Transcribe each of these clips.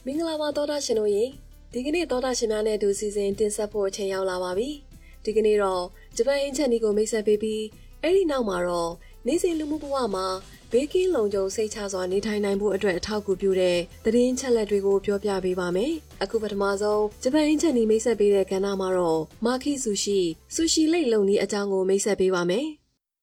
မင်္ဂလာပါသောတာရှင်တို့ရေဒီကနေ့သောတာရှင်များနဲ့တူစီစဉ်တင်ဆက်ဖို့အချိန်ရောက်လာပါပြီဒီကနေ့တော့ဂျပန်အင်ချက်နီကိုမိတ်ဆက်ပေးပြီးအဲ့ဒီနောက်မှာတော့နေ့စဉ်လူမှုဘဝမှာဘေးကင်းလုံခြုံစိတ်ချစွာနေထိုင်နိုင်ဖို့အတွက်အထောက်အကူပြုတဲ့သတင်းချက်လက်တွေကိုပြောပြပေးပါမယ်အခုပထမဆုံးဂျပန်အင်ချက်နီမိတ်ဆက်ပေးတဲ့ကဏ္ဍမှာတော့မာခိဆူရှီလိတ်လုံနီးအကြောင်းကိုမိတ်ဆက်ပေးပါမယ်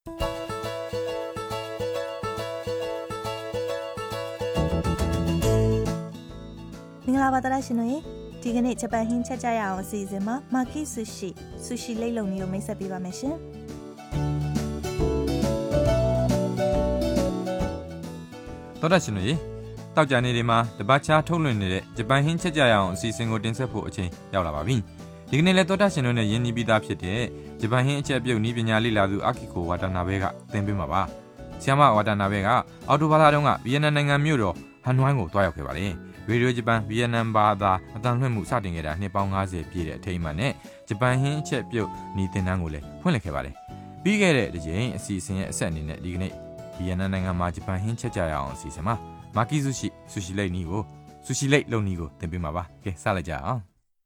မင်္ဂလာပါတလားရှင်တို့ရေဒီကနေ့ဂျပန်ဟင်းချက်ကြရအောင်အစီအစဉ်မှာမာခိဆူရှီလိတ်လုံမျိုးမိတ်ဆက်ပေးပါမယ်ရှင်တော်တော်ရှင်တို့ရေတောက်ကြနေဒီမှာတပတ်ချာထုတ်လွှင့်နေတဲ့ဂျပန်ဟင်းချက်ကြရအောင်အစီအစဉ်ကိုတင်ဆက်ဖို့အချိန်ရောက်လာပါပြီဒီကနေ့လည်းတော်တော်ရှင်တို့နဲ့ယဉ်နီးပြီးသားဖြစ်တဲ့ဂျပန်ဟင်းအချက်ပြုတ်နီးပညာလေ့လာသူအာကီကိုဝါတာနာဘဲကသင်ပေးမှာပါဆီယမဝါတာနာဘဲကအော်တိုဘာလတုန်းကဗီယက်နမ်နိုင်ငံမြို့တော်ဟန်နွိုင်းကိုတွားရောက်ခဲ့ပါတယ်ရေဒီယိုဂျပန်ဗီယက်နမ်ဘာသာအတန်လွှင့်မှုစတင်ခဲ့တာနှစ်ပေါင်း90ပြည့်တဲ့အထိမ်းအမှတ်နဲ့ဂျပန်ဟင်းအချက်ပြုတ်နီးသင်တန်းကိုလည်းဖွင့်လှစ်ခဲ့ပါတယ်ပြီးခဲ့တဲ့တစ်ချိန်အစီအစဉ်ရဲ့အဆက်အနေနဲ့ဒီကနေ့ဗီယက်နမ်နိုင်ငံမှာဂျပန်ဟင်းချက်ကြရအောင်အစီအစဉ်မှာမာကီဆူရှီလိတ်နီးကိုဆူရှီလိတ်လုံနီးကိုသင်ပေးမှာပါကဲစလိုက်ကြအောင်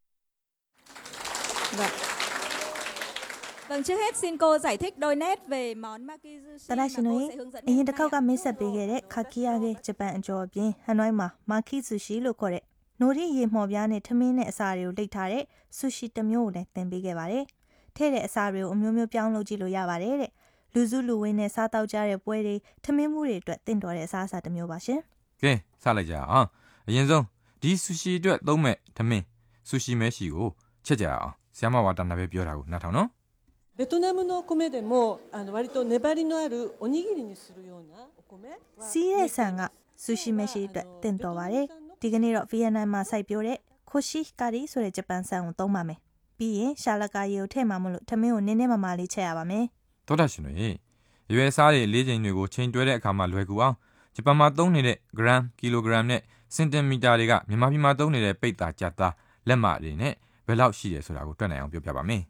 Vâng, trước hết xin cô giải thích đôi nét về món makizushi mà cô sẽ hướng dẫn. အရင်တစ်ခေါက်ကမိတ်ဆက်ပေးခဲ့တဲ့ခါကီယာရဲ့ဂျပန်အကျော်အပြင်ဟန်နွိုင်းမှာမာခိဆူရှီလို့ခေါ်တဲ့နိုရီရေမှော်ပြားနဲ့ထမင်းနဲ့အစာတွေကိုလိတ်ထားတဲ့ဆူရှီတစ်မျိုးကိုလည်းသင်ပေးခဲ့ပါတယ်။ထည့်တဲ့အစာတွေကိုအမျိုးမျိုးပြောင်းလုပ်ကြည့်လို့ရပါတယ်တဲ့။လူစုလူဝေးနဲ့စားတောက်ကြတဲ့ပွဲတွေထမင်းမှုတွေအတွက်တင့်တော်တဲ့အစားအစာတစ်မျိုးပါရှင်။ကဲစလိုက်ကြအောင်။အရင်ဆုံးဒီဆူရှီအတွက်သုံးမဲ့ထမင်းဆူရှီမဲရှီကိုချက်ကြအောင်။ဆရာမဝါတာနာပဲပြောတာကိုနားထောင်နော်။ベトナムの米でも割と粘りのあるおにぎりにするようなお米စီးရဲဆန်ကဆူရှီမရှိအတွက်တင်တော်ပါတယ်ဒီကနေ့တော့ဗီယက်နမ်မှာစိုက်ပျိုးတဲ့ခိုရှိကာရီဆိုတဲ့ဂျပန်ဆန်ကိုသုံးပါမယ်ပြီးရင်ရှာလကာရီကိုထည့်မှာမလို့ထမင်းကိုနင်းနေမလေးချက်ရပါမယ်တော်တာရှင်တို့ရေရွယ်စားတွေလေးချိန်တွေကိုချိန်တွဲတဲ့အခါမှာလွယ်ကူအောင်ဂျပန်မှာသုံးနေတဲ့ဂရမ်ကီလိုဂရမ်နဲ့စင်တီမီတာတွေကမြန်မာပြည်မှာသုံးနေတဲ့ပိတ်တာကြက်သားလက်မတွေနဲ့ဘယ်လောက်ရှိတယ်ဆိုတာကိုတွက်နိုင်အောင်ပြောပြပါမယ်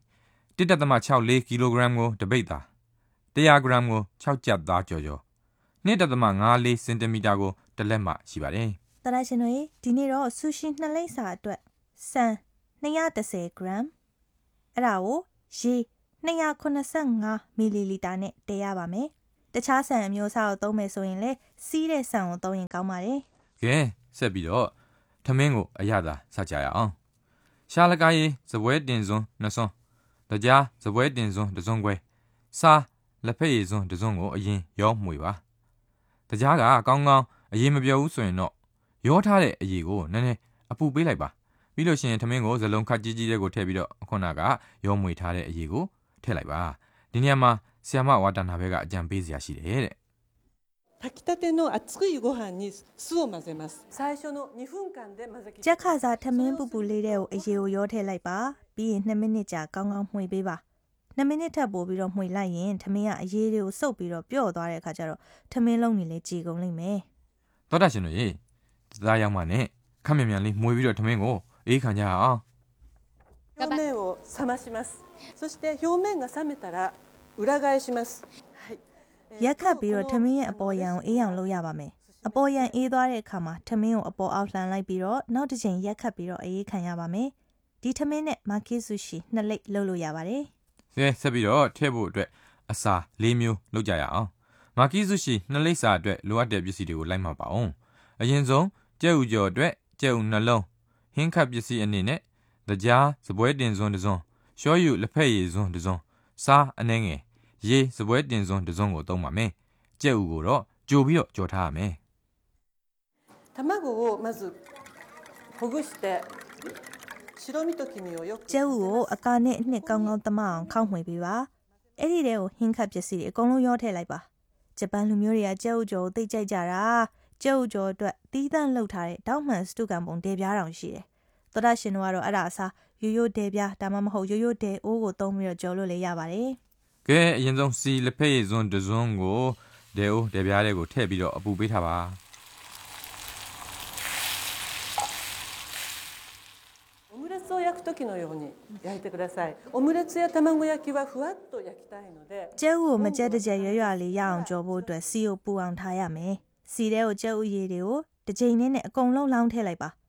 1.64 ကီလိုဂရမ်ကိုတပိတ်သား100ဂရမ်ကို6ကျပ်သားကျော်2.54 စင်တီမီတာကိုတလက်မှရှိပါတယ်တရရှင်တို့ဒီနေ့တော့ဆူရှီ2လိပ်စာအတွက်ဆန်230ဂရမ်အဲ့ဒါကိုရေ285မီလီလီတာနဲ့တည်ရပါမယ်တခြားဆန်အမျိုးအစားကိုသုံးမယ်ဆိုရင်လည်းစီးတဲ့ဆန်ကိုသုံးရင်ကောင်းပါတယ်ကဲဆက်ပြီးတော့ထမင်းကိုအရသာစကြရအောင်ရှာလကားရေစပွဲတင်စွန်း2စွန်းတကြားစပွဲတင်စွန်းတစ်စွန်းခွဲစားလက်ဖက်ရည်စွန်းတစ်စွန်းကိုအရင်ရောမှွေပါတကြားကကောင်းကောင်းအရင်မပြောဘူးဆိုရင်တော့ရောထားတဲ့အရည်ကိုနည်းနည်းအပူပေးလိုက်ပါပြီးလို့ရှိရင်ထမင်းကိုဇလုံးခတ်ကြီးကြီးတဲ့ကိုထည့်ပြီးတော့ခုနကရောမှွေထားတဲ့အရည်ကိုထည့်လိုက်ပါဒီနေရာမှာဆီယမဝါတာနာဘဲကအကြံပေးစရာရှိတယ်တဲ့炊きたての熱いご飯に酢を混ぜます最初の2分間で混ぜချက်ခါစားထမင်းပူပူလေးတဲ့ကိုအရေကိုရောထည့်လိုက်ပါပြီးရင်2မိနစ်ကြာကောင်းကောင်းမှွေပေးပါ2မိနစ်ထပ်ပို့ပြီးတော့မှွေလိုက်ရင်ထမင်းကအရေတွေကိုစုပ်ပြီးတော့ပျော့သွားတဲ့အခါကျတော့ထမင်းလုံးနေလေကြည်ကုန်လိမ့်မယ်တော်တာရှင်တို့ရေသားရောက်မှနဲ့ခက်မြန်လေးမှွေပြီးတော့ထမင်းကိုအေးခံကြအောင်表面を冷ましますそして表面が冷めたら裏返しますရက်ခတ်ပြီးတော့ထမင်းရဲ့အပေါ်ယံကိုအေးအောင်လုပ်ရပါမယ်အပေါ်ယံအေးသွားတဲ့အခါမှာထမင်းကိုအပေါ်အောက်လှန်လိုက်ပြီးတော့နောက်တစ်ချိန်ရက်ခတ်ပြီးတော့အေးခံရပါမယ်ဒီထမင်းနဲ့မာခိဆူရှီ2လိပ်လုပ်လို့ရပါတယ်ဆက်ပြီးတော့ထည့်ဖို့အတွက်အစာ4မျိုးလုပ်ကြရအောင်မာခိဆူရှီ2လိပ်စာအတွက်လိုအပ်တဲ့ပစ္စည်းတွေကိုလိုက်မှပါအောင်အရင်ဆုံးကြက်ဥကြော်အတွက်ကြက်ဥနှလုံးဟင်းခတ်ပစ္စည်းအနေနဲ့တကြားစပွဲတင်စွန်းတစ်စွန်းရှောယူလက်ဖက်ရည်စွန်းတစ်စွန်းစားအနှဲငယ်ရေစပွဲတင်စွန်းတစ်စွန်းကိုသုံးပါမယ်ကြက်ဥကိုတော့ကြိုပြီးတော့ကြော်ထားရမယ်卵をまずほぐして白身と黄身をよくကျဲဥကိုအကာနဲ့အနှစ်ကောင်းကောင်းသမအောင်ခောက်မှွေပေးပါအဲ့ဒီတဲကိုဟင်းခတ်ပစ္စည်းတွေအကုန်လုံးရောထည့်လိုက်ပါဂျပန်လူမျိုးတွေကကျဲဥကြော်ကိုသိကြိုက်ကြတာကျဲဥကြော်အတွက်တီးသန့်လှုပ်ထားတဲ့တောက်မှန်စတုကန်ပုံတဲပြားတောင်ရှိတယ်သောတာရှင်တို့ကတော့အဲ့ဒါအစားရိုးရိုးတဲပြားဒါမှမဟုတ်ရိုးရိုးတဲအိုးကိုသုံးပြီးတော့ကြော်လို့လည်းရပါတယ်ကဲအရင်ဆုံးစီလက်ဖက်ရည်စွန်းတစ်စွန်းကိုတဲအိုးတဲပြားတွေကိုထည့်ပြီးတော့အပူပေးထားပါオムレツを焼く時のように焼いてください。オムレツや卵焼きはふわっと焼きたいので。 ကျဲဥကိုမကြက်တကြက်ရွရွလေးရအောင်ကြော်ဖို့အတွက်စီကိုပူအောင်ထားရမယ်။စီထဲကိုကျဲဥရည်တွေကိုတစ်ချိန်နဲ့အကုန်လုံးလောင်းထည့်လိုက်ပါ။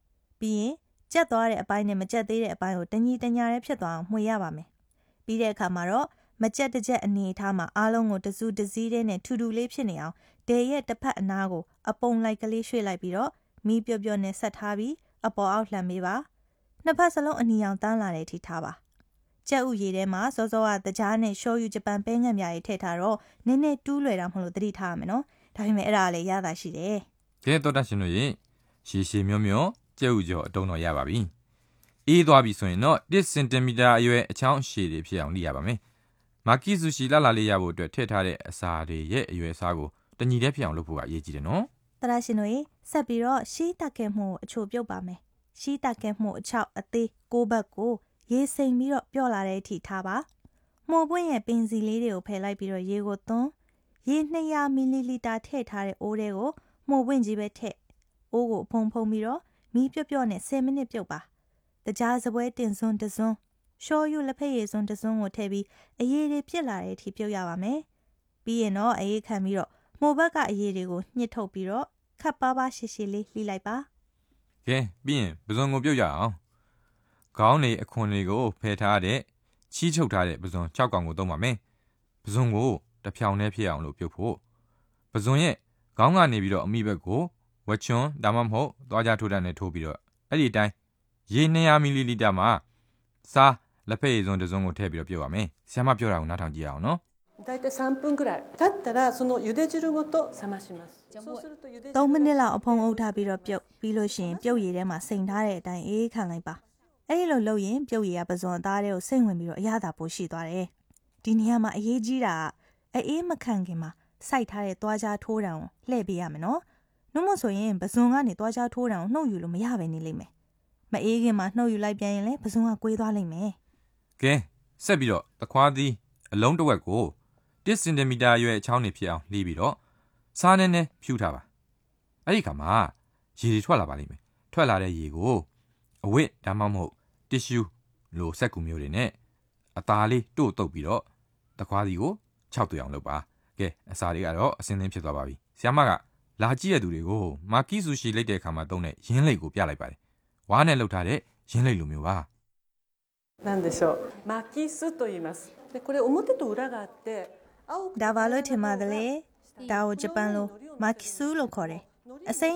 ပြီးရင်ကြက်သွားတဲ့အပိုင်းနဲ့မကြက်သေးတဲ့အပိုင်းကိုတညီတညာရဲဖြစ်သွားအောင်မှွေရပါမယ်ပြီးတဲ့အခါမှာတော့မကြက်တစ်ချက်အနေထားမှာအားလုံးကိုတစုတစည်းတည်းနဲ့ထူထူလေးဖြစ်နေအောင်ဒေရဲ့တစ်ဖက်အနားကိုအပုံလိုက်ကလေးရွှေ့လိုက်ပြီးတော့မီးပျော့ပျော့နဲ့ဆက်ထားပြီးအပေါ်အောက်လှန်ပေးပါနှစ်ဖက်စလုံးအနီအောင်တန်းလာတဲ့အထိထားပါကြက်ဥရည်ထဲမှာစောစောကတကြားနဲ့ရှောယူဂျပန်ပဲငံ့ပြားရေးထည့်ထားတော့နည်းနည်းတူးလွယ်တာမဟုတ်လို့သတိထားရမယ်နော်ဒါပေမဲ့အဲ့ဒါလည်းရတာရှိတယ်ကဲတော်တာရှင်တို့ရေရှည်ရှည်မျောမျောကြက်ဥကျော်အတုံးတော်ရပါပြီအေးသွားပြီဆိုရင်တော့1 စင်တီမီတာအရွယ်အချောင်းရှည်တွေဖြစ်အောင်လုပ်ရပါမယ်မာကီဆူရှီလာလေးရဖို့အတွက်ထည့်ထားတဲ့အစာတွေရဲ့အရွယ်အစားကိုတညီတည်းဖြစ်အောင်လုပ်ဖို့ကအရေးကြီးတယ်နော်တော်တာရှင်တို့ရေဆက်ပြီးတော့ရှီးတက်ခဲမှုအချိုပြုတ်ပါမယ်ရှီးတက်ခဲမှုအချောက်အသေး6ဘက်ကိုရေစိမ်ပြီးတော့ပျော့လာတဲ့အထိထားပါမှုပွင့်ရဲ့ပင်စီလေးတွေကိုဖယ်လိုက်ပြီးတော့ရေကိုသွန်းရေ200မီလီလီတာထည့်ထားတဲ့အိုးတွေကိုမှုပွင့်ကြီးပဲထည့်အိုးကိုဖုံပြီးတော့မီးပျော့ပျော့နဲ့10မိနစ်ပြုတ်ပါတကြားစပွဲတင်စွန်းတစွန်းရှောယူလက်ဖက်ရည်စွန်းတစွန်းကိုထည့်ပြီးအရည်တွေပြစ်လာတဲ့အထိပြုတ်ရပါမယ်ပြီးရင်တော့အေးခံပြီးတော့မှုဘက်ကအရည်တွေကိုညှစ်ထုတ်ပြီးတော့ခပ်ပါးပါးရှည်ရှည်လေးလှီးလိုက်ပါကဲပြီးရင်ပဇွန်ကိုပြုတ်ရအောင်ခေါင်းတွေအခွန်တွေကိုဖယ်ထားတဲ့ချီးချုပ်ထားတဲ့ပဇွန်6កောင်ကိုသုံးပါမယ်ပဇွန်ကိုတစ်ဖြောင်နဲ့ဖြစ်အောင်လို့ပြုတ်ဖို့ပဇွန်ရဲ့ခေါင်းကနေပြီးတော့အမိဘက်ကိုဝက်ချွန်းဒါမှမဟုတ်သွားကြထိုးတတ်နဲ့ထိုးပြီးတော့အဲ့ဒီအတိုင်းရေ200မီလီလီတာမှာစားလက်ဖက်ရည်စွန်းတစ်စွန်းကိုထည့်ပြီးတော့ပြုတ်ပါမယ်ဆရာမပြောတာကိုနားထောင်ကြည့်ရအောင်နော်だいたい3分くらい経ったらその茹で汁ごと冷ましますそうすると茹で汁 3မိနစ်လောက်အဖုံအုပ်ထားပြီးတော့ပြုတ်ပြီးလို့ရှိရင်ပြုတ်ရည်ထဲမှာစိန်ထားတဲ့အတိုင်းအေးခံလိုက်ပါအဲ့ဒီလိုလုပ်ရင်ပြုတ်ရည်ကပဇွန်အသားတွေကိုစိမ့်ဝင်ပြီးတော့အရသာပိုရှိသွားတယ်ဒီနေရာမှာအရေးကြီးတာကအေးမခံခင်မှာစိုက်ထားတဲ့သွားကြားထိုးတံကိုလှည့်ပေးရမယ်နော်နှုတ်မဆိုရင်ပဇွန်ကနေသွားကြားထိုးတံကိုနှုတ်ယူလို့မရပဲနေလိမ့်မယ်မအေးခင်မှာနှုတ်ယူလိုက်ပြန်ရင်လည်းပဇွန်ကကွေးသွားလိမ့်မယ်ကဲဆက်ပြီးတော့သခွားသီးအလုံးတစ်ဝက်ကို1 စင်တီမီတာအရွယ်အချောင်းနေဖြစ်အောင်လှီးပြီးတော့စားနဲ့နဲ့ဖြူထားပါအဲ့ဒီခါမှာရေတွေထွက်လာပါလိမ့်မယ်ထွက်လာတဲ့ရေကိုအဝတ်ဒါမှမဟုတ်တစ်ရှူးလိုစက်ကူမျိုးတွေနဲ့အသားလေးတို့တုပ်ပြီးတော့သခွားသီးကို6တွေ့အောင်လုပ်ပါကဲအစာတွေကတော့အစင်းသင်းဖြစ်သွားပါပြီဆရာမကလာကြည့်ရတဲ့သူတွေကိုမာကီဆူရှီလိုက်တဲ့အခါမှာသုံးတဲ့ရင်းလိတ်ကိုပြလိုက်ပါတယ်ဝါးနဲ့လှုပ်ထားတဲ့ရင်းလိတ်လိုမျိုးပါなんでしょう巻き酢と言いますでこれ表と裏があってဒါဘာလို့ထင်ပါသလဲဒါကိုဂျပန်လိုမာကီဆူလို့ခေါ်တယ်အစိမ်း